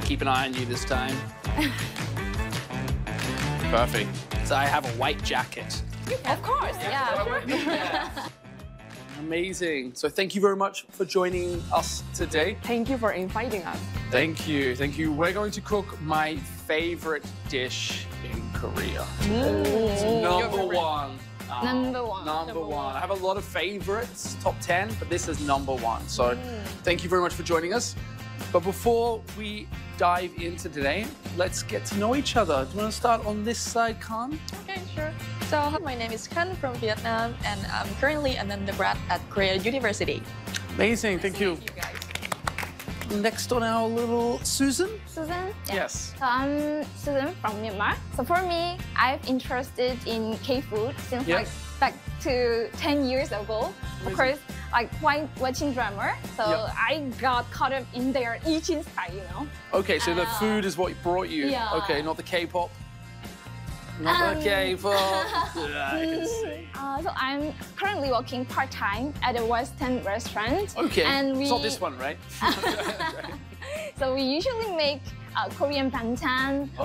keep an eye on you this time. Perfect. So I have a white jacket. Of course, yeah. Amazing. So thank you very much for joining us today. Thank you for inviting us. Thank you. Thank you. We're going to cook my favorite dish in Korea. Number one. Number one. Number one. I have a lot of favorites, top 10, but this is number one. So thank you very much for joining us. But before we dive into today, let's get to know each other. Do you want to start on this side, Khan? Okay, sure. So my name is Khan from Vietnam, and I'm currently an undergrad at Korea University. Amazing. Thank you. Thank you guys. Next on our little Susan. Susan? Yeah. Yes. So I'm Susan from Myanmar. So for me, I'm interested in K-food since Yeah. like back to 10 years ago. Amazing. Of course, like while watching drama, so Yeah. I got caught up in their eating style, you know. Okay, so the food is what brought you. Yeah. Okay, not the K-pop. Not the K-pop. Yeah, I can see. So I'm currently working part-time at a Western restaurant. Okay, And it's not this one, right? So we usually make Korean banchan,